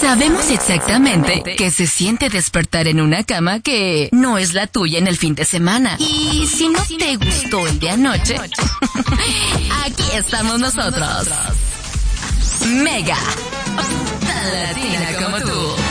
Sabemos exactamente que se siente despertar en una cama que no es la tuya en el fin de semana. Y si no te gustó el de anoche, aquí estamos nosotros. Mega, tan latina como tú.